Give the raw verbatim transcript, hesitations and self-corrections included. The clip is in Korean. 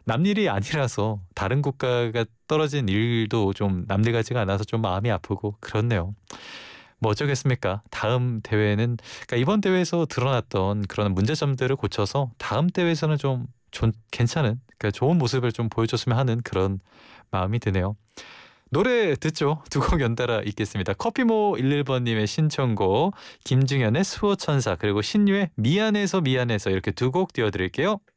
남일이 아니라서 다른 국가가 떨어진 일도 좀 남들 같지가 않아서 좀 마음이 아프고 그렇네요. 뭐 어쩌겠습니까? 다음 대회는 그러니까 이번 대회에서 드러났던 그런 문제점들을 고쳐서 다음 대회에서는 좀 존, 괜찮은 그러니까 좋은 모습을 좀 보여줬으면 하는 그런 마음이 드네요. 노래 듣죠? 두 곡 연달아 있겠습니다. 커피모 일일 번님의 신청곡, 김중현의 수호천사, 그리고 신유의 미안해서 미안해서 이렇게 두 곡 띄워드릴게요.